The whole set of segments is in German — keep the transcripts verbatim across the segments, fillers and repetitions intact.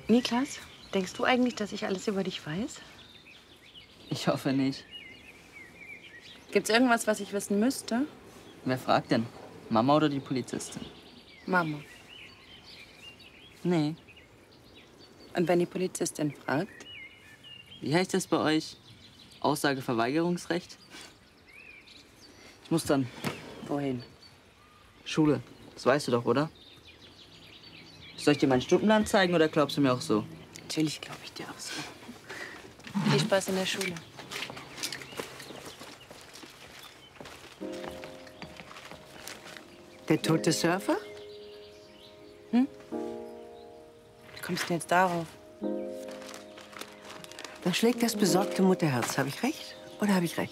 Niklas, denkst du eigentlich, dass ich alles über dich weiß? Ich hoffe nicht. Gibt's irgendwas, was ich wissen müsste? Wer fragt denn? Mama oder die Polizistin? Mama. Nee. Und wenn die Polizistin fragt? Wie heißt das bei euch? Aussageverweigerungsrecht? Ich muss dann. Wohin? Schule. Das weißt du doch, oder? Soll ich dir meinen Stundenplan zeigen oder glaubst du mir auch so? Natürlich glaube ich dir auch so. Viel Spaß in der Schule. Der tote Surfer? Hm? Wie kommst du denn jetzt darauf? Da schlägt das besorgte Mutterherz. Habe ich recht oder habe ich recht?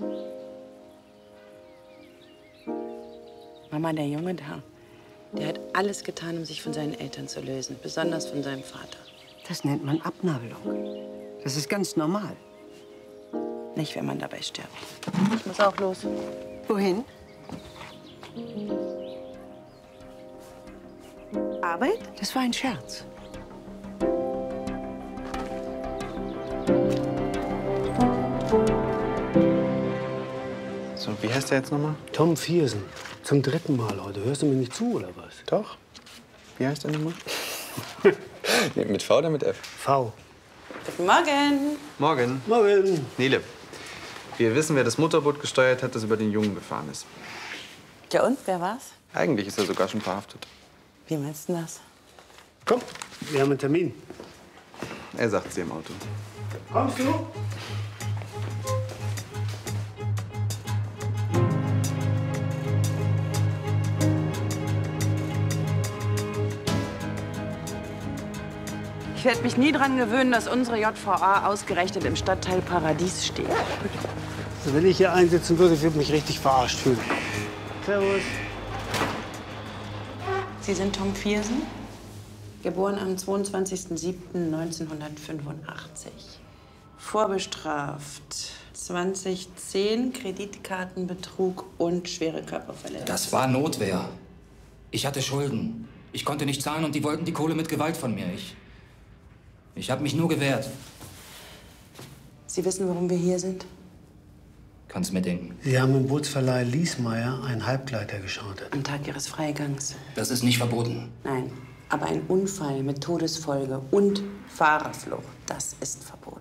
Mama, der Junge da, der hat alles getan, um sich von seinen Eltern zu lösen. Besonders von seinem Vater. Das nennt man Abnabelung. Das ist ganz normal. Nicht, wenn man dabei stirbt. Ich muss auch los. Wohin? Arbeit? Das war ein Scherz. So, wie heißt der jetzt nochmal? Tom Viersen. Zum dritten Mal heute. Hörst du mir nicht zu, oder was? Doch. Wie heißt der nochmal? Nee, mit V oder mit F? V. Guten Morgen. Morgen. Morgen. Nele, wir wissen, wer das Motorboot gesteuert hat, das über den Jungen gefahren ist. Ja und, wer war's? Eigentlich ist er sogar schon verhaftet. Wie meinst du das? Komm, wir haben einen Termin. Er sagt sie im Auto. Kommst du? Ich werde mich nie dran gewöhnen, dass unsere J V A ausgerechnet im Stadtteil Paradies steht. Also wenn ich hier einsitzen würde, würde ich mich richtig verarscht fühlen. Servus. Sie sind Tom Viersen, geboren am zweiundzwanzigsten siebten neunzehnhundertfünfundachtzig. Vorbestraft zwanzig zehn, Kreditkartenbetrug und schwere Körperverletzung. Das war Notwehr. Ich hatte Schulden. Ich konnte nicht zahlen und die wollten die Kohle mit Gewalt von mir. Ich, ich habe mich nur gewehrt. Sie wissen, warum wir hier sind? Kannst mir denken. Sie haben im Bootsverleih Liesmeier einen Halbgleiter geschartet. Am Tag Ihres Freigangs. Das ist nicht verboten. Nein, aber ein Unfall mit Todesfolge und Fahrerflucht, das ist verboten.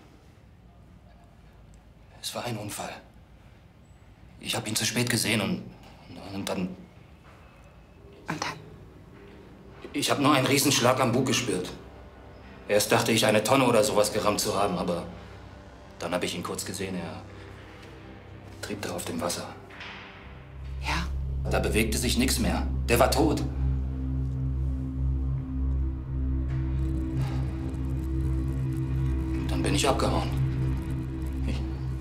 Es war ein Unfall. Ich habe ihn zu spät gesehen und, und dann... Und dann? Ich habe nur einen Riesenschlag am Bug gespürt. Erst dachte ich, eine Tonne oder sowas gerammt zu haben, aber dann habe ich ihn kurz gesehen. Er trieb da auf dem Wasser. Ja? Da bewegte sich nichts mehr. Der war tot. Dann bin ich abgehauen. Ich,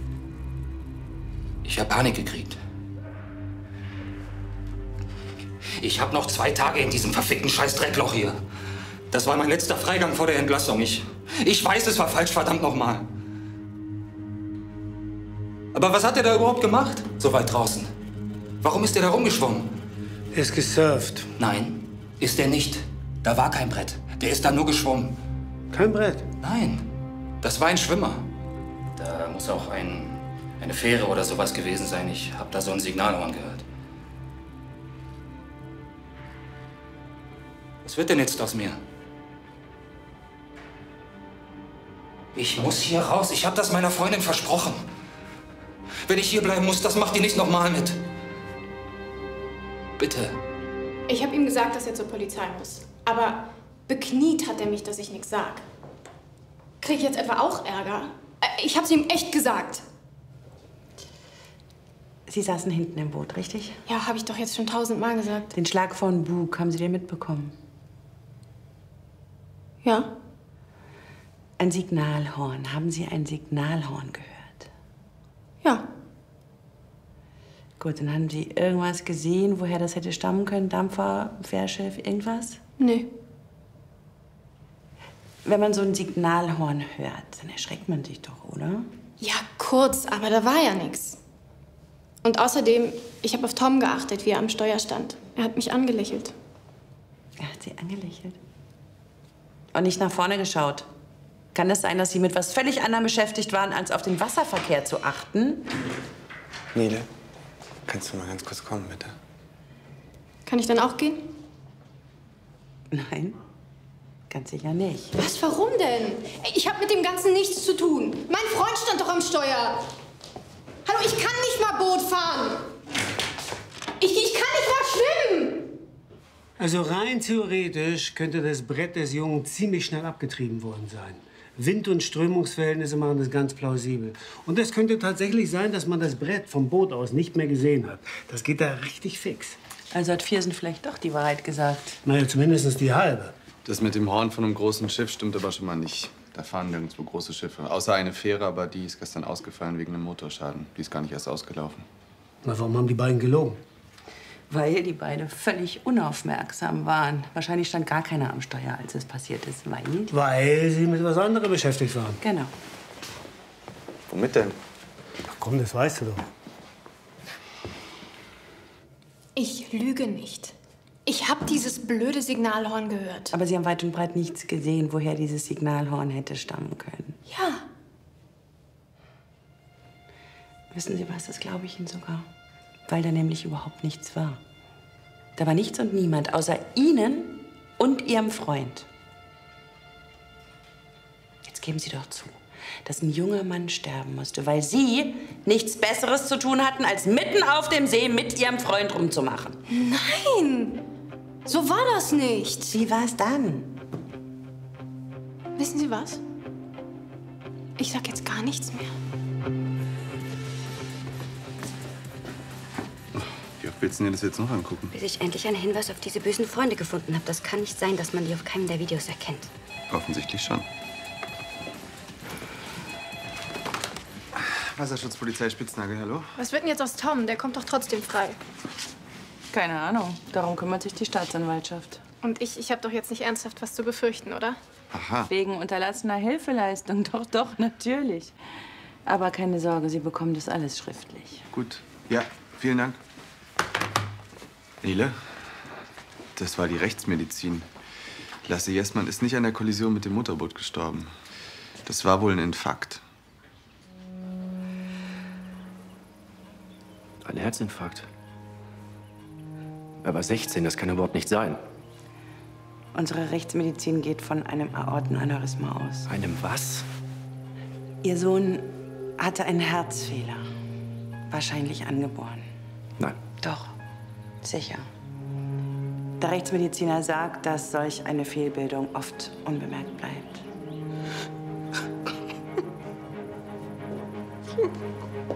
ich habe Panik gekriegt. Ich habe noch zwei Tage in diesem verfickten Scheiß-Dreckloch hier. Das war mein letzter Freigang vor der Entlassung. Ich, ich weiß, es war falsch, verdammt nochmal. Aber was hat er da überhaupt gemacht, so weit draußen? Warum ist er da rumgeschwommen? Er ist gesurft. Nein, ist er nicht. Da war kein Brett. Der ist da nur geschwommen. Kein Brett? Nein, das war ein Schwimmer. Da muss auch ein, eine Fähre oder sowas gewesen sein. Ich habe da so ein Signalhorn gehört. Was wird denn jetzt aus mir? Ich muss hier raus. Ich habe das meiner Freundin versprochen. Wenn ich hier bleiben muss, das macht die nicht nochmal mit. Bitte. Ich habe ihm gesagt, dass er zur Polizei muss. Aber bekniet hat er mich, dass ich nichts sag. Krieg ich jetzt etwa auch Ärger? Ich hab's ihm echt gesagt. Sie saßen hinten im Boot, richtig? Ja, habe ich doch jetzt schon tausendmal gesagt. Den Schlag von Bug, haben Sie den mitbekommen? Ja. Ein Signalhorn. Haben Sie ein Signalhorn gehört? Ja. Gut, dann haben Sie irgendwas gesehen, woher das hätte stammen können? Dampfer, Fährschiff, irgendwas? Nee. Wenn man so ein Signalhorn hört, dann erschreckt man sich doch, oder? Ja, kurz, aber da war ja nichts. Und außerdem, ich habe auf Tom geachtet, wie er am Steuer stand. Er hat mich angelächelt. Er hat Sie angelächelt? Und nicht nach vorne geschaut. Kann es sein, dass Sie mit was völlig anderem beschäftigt waren, als auf den Wasserverkehr zu achten? Nele, kannst du mal ganz kurz kommen, bitte? Kann ich dann auch gehen? Nein, ganz sicher nicht. Was, warum denn? Ich habe mit dem Ganzen nichts zu tun. Mein Freund stand doch am Steuer. Hallo, ich kann nicht mal Boot fahren. Ich, ich kann nicht mal schwimmen. Also rein theoretisch könnte das Brett des Jungen ziemlich schnell abgetrieben worden sein. Wind- und Strömungsverhältnisse machen das ganz plausibel. Und es könnte tatsächlich sein, dass man das Brett vom Boot aus nicht mehr gesehen hat. Das geht da richtig fix. Also hat Viersen vielleicht doch die Wahrheit gesagt. Naja, zumindest die halbe. Das mit dem Horn von einem großen Schiff stimmt aber schon mal nicht. Da fahren nirgendwo große Schiffe. Außer eine Fähre, aber die ist gestern ausgefallen wegen einem Motorschaden. Die ist gar nicht erst ausgelaufen. Na, warum haben die beiden gelogen? Weil die beide völlig unaufmerksam waren. Wahrscheinlich stand gar keiner am Steuer, als es passiert ist. Weil? Weil sie mit was anderem beschäftigt waren. Genau. Womit denn? Ach komm, das weißt du doch. Ich lüge nicht. Ich habe dieses blöde Signalhorn gehört. Aber Sie haben weit und breit nichts gesehen, woher dieses Signalhorn hätte stammen können. Ja. Wissen Sie was, das glaube ich Ihnen sogar. Weil da nämlich überhaupt nichts war. Da war nichts und niemand außer Ihnen und Ihrem Freund. Jetzt geben Sie doch zu, dass ein junger Mann sterben musste, weil Sie nichts Besseres zu tun hatten, als mitten auf dem See mit Ihrem Freund rumzumachen. Nein, so war das nicht. Wie war es dann? Wissen Sie was? Ich sag jetzt gar nichts mehr. Wie oft willst du dir das jetzt noch angucken? Bis ich endlich einen Hinweis auf diese bösen Freunde gefunden habe. Das kann nicht sein, dass man die auf keinem der Videos erkennt. Offensichtlich schon. Wasserschutzpolizei Spitznagel, hallo? Was wird denn jetzt aus Tom? Der kommt doch trotzdem frei. Keine Ahnung. Darum kümmert sich die Staatsanwaltschaft. Und ich, ich habe doch jetzt nicht ernsthaft was zu befürchten, oder? Aha. Wegen unterlassener Hilfeleistung. Doch, doch, natürlich. Aber keine Sorge, Sie bekommen das alles schriftlich. Gut. Ja, vielen Dank. Nele, das war die Rechtsmedizin. Lasse Jessmann ist nicht an der Kollision mit dem Motorboot gestorben. Das war wohl ein Infarkt. Ein Herzinfarkt. Er war sechzehn, das kann überhaupt nicht sein. Unsere Rechtsmedizin geht von einem Aortenaneurysma aus. Einem was? Ihr Sohn hatte einen Herzfehler. Wahrscheinlich angeboren. Nein. Doch, sicher. Der Rechtsmediziner sagt, dass solch eine Fehlbildung oft unbemerkt bleibt.